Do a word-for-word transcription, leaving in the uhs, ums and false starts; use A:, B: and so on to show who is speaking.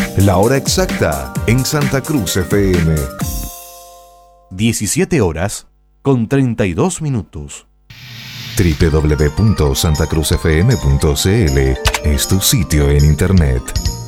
A: La hora exacta en Santa Cruz F M.
B: diecisiete horas con treinta y dos minutos.
A: doble u doble u doble u punto santa cruz f m punto c l es tu sitio en internet.